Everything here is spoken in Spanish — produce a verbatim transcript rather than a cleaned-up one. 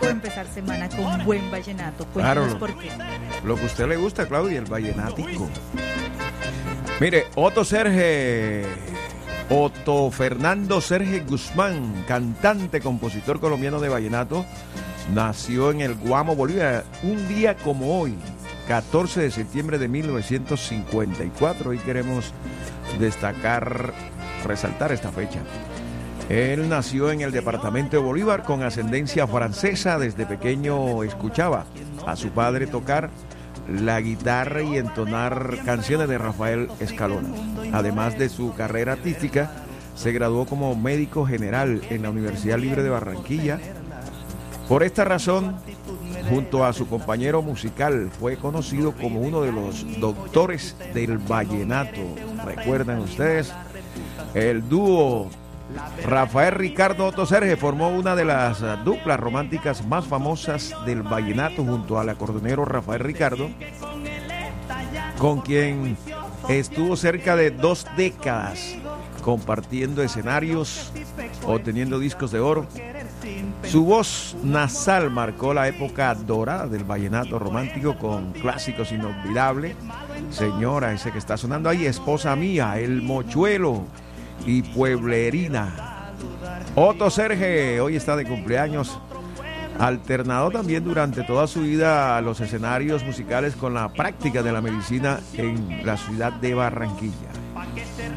empezar semana con buen vallenato. Claro, Cuéntanos por qué. Lo que a usted le gusta, Claudia, el vallenático. Mire, Otto Serge, Otto Fernando Serge Guzmán, cantante, compositor colombiano de vallenato, nació en el Guamo, Bolivia, un día como hoy, catorce de septiembre de mil novecientos cincuenta y cuatro. Hoy queremos destacar, resaltar esta fecha. Él nació en el departamento de Bolívar con ascendencia francesa. Desde pequeño escuchaba a su padre tocar la guitarra y entonar canciones de Rafael Escalona. Además de su carrera artística, se graduó como médico general en la Universidad Libre de Barranquilla. Por esta razón, junto a su compañero musical, fue conocido como uno de los doctores del vallenato. ¿Recuerdan ustedes? El dúo Rafael Ricardo Otto Serge formó una de las duplas románticas más famosas del vallenato junto al acordeonero Rafael Ricardo, con quien estuvo cerca de dos décadas compartiendo escenarios, obteniendo discos de oro. Su voz nasal marcó la época dorada del vallenato romántico con clásicos inolvidables. Señora, ese que está sonando ahí, Esposa Mía, El Mochuelo y Pueblerina. Otto Serge hoy está de cumpleaños. Alternado también durante toda su vida a los escenarios musicales con la práctica de la medicina en la ciudad de Barranquilla.